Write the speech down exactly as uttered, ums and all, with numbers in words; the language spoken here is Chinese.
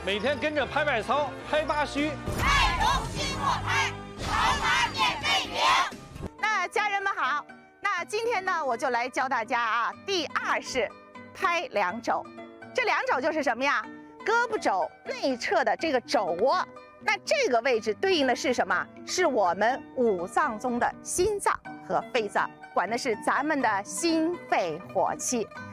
每天跟着拍拍操、拍八虚。 爱龙心火拍，跑马免费领。 那家人们好，那今天呢，我就来教大家啊，第二式拍两肘。这两肘就是什么呀？胳膊肘内侧的这个肘窝。那这个位置对应的是什么？是我们五脏中的心脏和肺脏，管的是咱们的心肺火气。